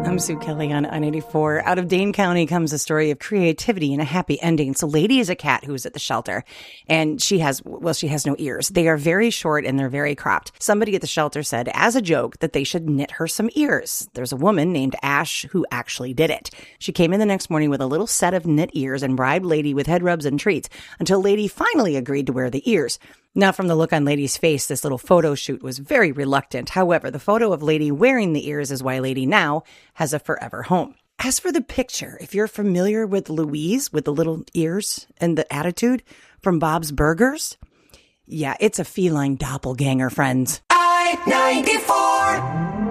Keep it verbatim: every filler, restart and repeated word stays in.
I'm Sue Kelly on I ninety-four. Out of Dane County comes a story of creativity and a happy ending. So Lady is a cat who's at the shelter, and she has, well, she has no ears. They are very short and they're very cropped. Somebody at the shelter said, as a joke, that they should knit her some ears. There's a woman named Ash who actually did it. She came in the next morning with a little set of knit ears and bribed Lady with head rubs and treats until Lady finally agreed to wear the ears. Now, from the look on Lady's face, this little photo shoot was very reluctant. However, the photo of Lady wearing the ears is why Lady now has a forever home. As for the picture, if you're familiar with Louise with the little ears and the attitude from Bob's Burgers, yeah, it's a feline doppelganger, friends. I ninety-four